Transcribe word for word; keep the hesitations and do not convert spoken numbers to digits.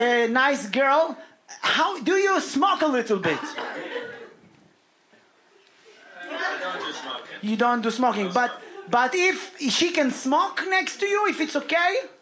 a nice girl, how do you smoke a little bit? I don't do smoking. You don't do smoking, but but if she can smoke next to you, if it's okay?